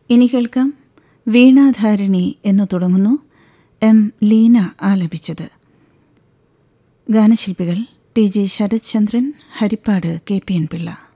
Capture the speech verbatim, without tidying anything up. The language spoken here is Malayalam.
ഇനി കേൾക്കാം വീണാധാരിണി എന്നു തുടങ്ങുന്നു എം ലീന ആലപിച്ചത്. ഗാനശില്പികൾ T G Sarathchandran, Harippad K P N Pillai.